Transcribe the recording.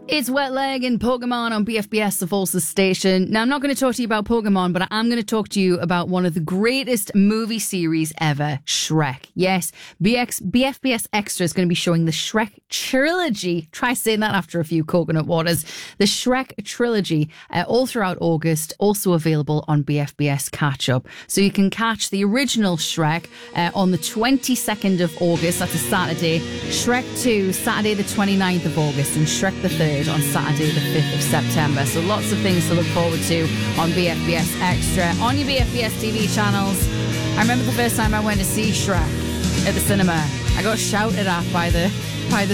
It's Wet Leg and Pokemon on BFBS, the Falsus station. Now, I'm not going to talk to you about Pokemon, but I am going to talk to you about one of the greatest movie series ever, Shrek. Yes, BFBS Extra is going to be showing the Shrek trilogy. Try saying that after a few coconut waters. The Shrek trilogy all throughout August, also available on BFBS Catch Up. So you can catch the original Shrek on the 22nd of August, that's a Saturday. Shrek 2, Saturday the 29th of August, and Shrek the 3rd on Saturday the 5th of September. So lots of things to look forward to on BFBS Extra, on your BFBS TV channels. I remember the first time I went to see Shrek at the cinema. I got shouted at by the